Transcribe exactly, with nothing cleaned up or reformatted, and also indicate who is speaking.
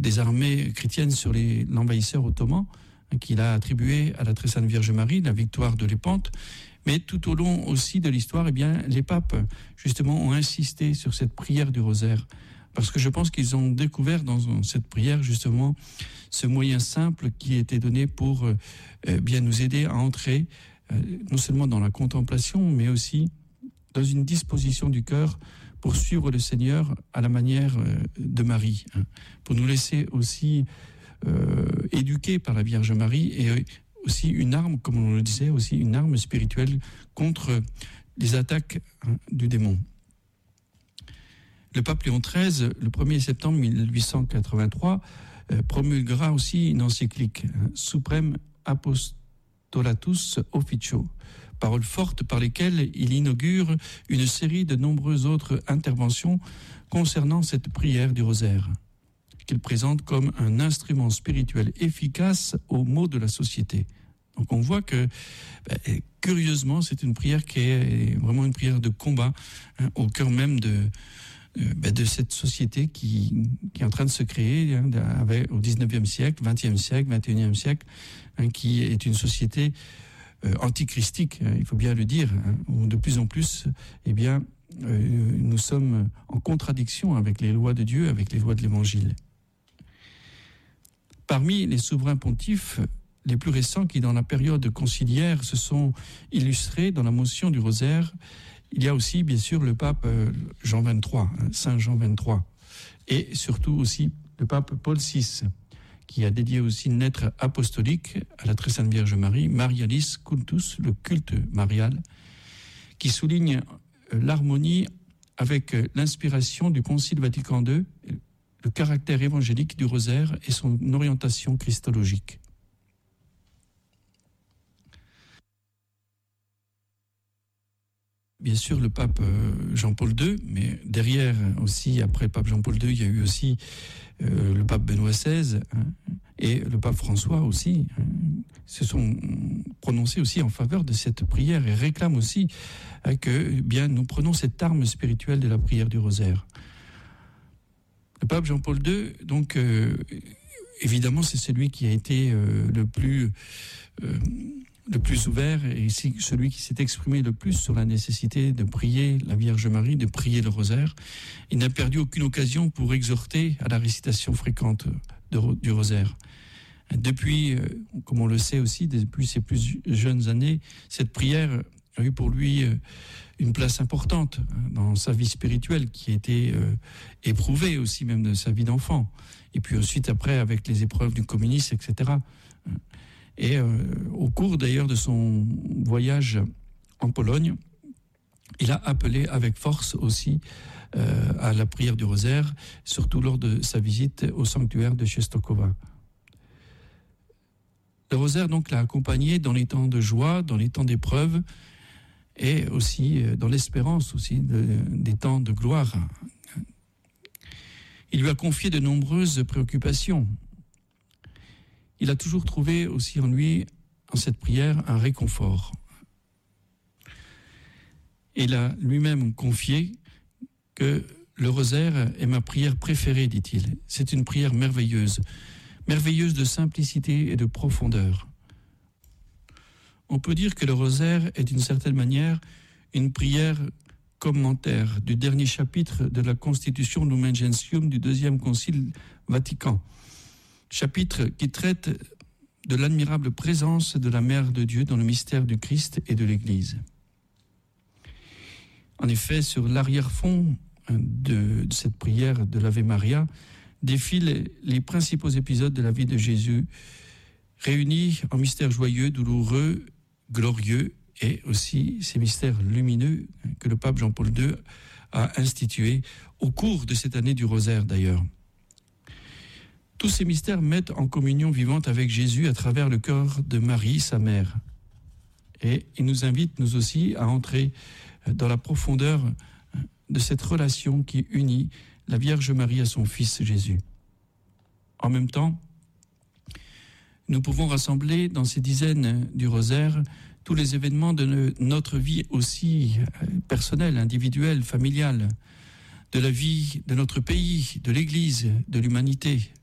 Speaker 1: des armées chrétiennes sur les, l'envahisseur ottoman, hein, qu'il a attribué à la très sainte Vierge Marie, la victoire de Lépante. Mais tout au long aussi de l'histoire, eh bien, les papes, justement, ont insisté sur cette prière du rosaire. Parce que je pense qu'ils ont découvert dans cette prière, justement, ce moyen simple qui était donné pour euh, bien nous aider à entrer, euh, non seulement dans la contemplation, mais aussi dans une disposition du cœur pour suivre le Seigneur à la manière euh, de Marie, hein, pour nous laisser aussi euh, éduquer par la Vierge Marie et aussi une arme, comme on le disait, aussi une arme spirituelle contre les attaques, hein, du démon. Le pape Léon treize, le premier septembre mille huit cent quatre-vingt-trois, euh, promulguera aussi une encyclique, hein, Supreme Apostolatus Officio, paroles fortes par lesquelles il inaugure une série de nombreuses autres interventions concernant cette prière du rosaire, qu'il présente comme un instrument spirituel efficace aux maux de la société. Donc on voit que, ben, curieusement, c'est une prière qui est vraiment une prière de combat, hein, au cœur même de, ben, de cette société qui, qui est en train de se créer, hein, avec, au dix-neuvième siècle, vingtième siècle, vingt et unième siècle, hein, qui est une société euh, antichristique, hein, il faut bien le dire, hein, où de plus en plus, eh bien, euh, nous sommes en contradiction avec les lois de Dieu, avec les lois de l'Évangile. Parmi les souverains pontifes les plus récents qui, dans la période conciliaire, se sont illustrés dans la motion du rosaire, il y a aussi, bien sûr, le pape Jean vingt-trois, Saint Jean vingt-trois, et surtout aussi le pape Paul six, qui a dédié aussi une lettre apostolique à la très sainte Vierge Marie, Marialis Cultus, le culte marial, qui souligne l'harmonie avec l'inspiration du Concile Vatican deux, le caractère évangélique du rosaire et son orientation christologique. Bien sûr, le pape Jean-Paul deux, mais derrière aussi, après le pape Jean-Paul deux, il y a eu aussi euh, le pape Benoît seize, hein, et le pape François aussi, hein, se sont prononcés aussi en faveur de cette prière et réclament aussi hein, que eh bien, nous prenons cette arme spirituelle de la prière du rosaire. Le pape Jean-Paul deux, donc, euh, évidemment, c'est celui qui a été euh, le plus... Euh, le plus ouvert et celui qui s'est exprimé le plus sur la nécessité de prier la Vierge Marie, de prier le rosaire. Il n'a perdu aucune occasion pour exhorter à la récitation fréquente de, du rosaire. Depuis, comme on le sait aussi, depuis ses plus jeunes années, cette prière a eu pour lui une place importante dans sa vie spirituelle qui a été éprouvée aussi, même de sa vie d'enfant. Et puis ensuite, après, avec les épreuves du communisme, et cetera. Et euh, au cours d'ailleurs de son voyage en Pologne, il a appelé avec force aussi euh, à la prière du rosaire, surtout lors de sa visite au sanctuaire de Czestochowa. Le rosaire donc l'a accompagné dans les temps de joie, dans les temps d'épreuve, et aussi dans l'espérance aussi de, des temps de gloire. Il lui a confié de nombreuses préoccupations. Il a toujours trouvé aussi en lui, en cette prière, un réconfort. Il a lui-même confié que le rosaire est ma prière préférée, dit-il. C'est une prière merveilleuse, merveilleuse de simplicité et de profondeur. On peut dire que le rosaire est d'une certaine manière une prière commentaire du dernier chapitre de la Constitution Lumen Gentium du deuxième concile Vatican. Chapitre qui traite de l'admirable présence de la Mère de Dieu dans le mystère du Christ et de l'Église. En effet, sur l'arrière-fond de, de cette prière de l'Ave Maria, défilent les principaux épisodes de la vie de Jésus, réunis en mystères joyeux, douloureux, glorieux, et aussi ces mystères lumineux que le pape Jean-Paul deux a institués au cours de cette année du rosaire d'ailleurs. Tous ces mystères mettent en communion vivante avec Jésus à travers le cœur de Marie, sa mère. Et il nous invite, nous aussi, à entrer dans la profondeur de cette relation qui unit la Vierge Marie à son Fils Jésus. En même temps, nous pouvons rassembler dans ces dizaines du rosaire tous les événements de notre vie aussi personnelle, individuelle, familiale, de la vie de notre pays, de l'Église, de l'humanité.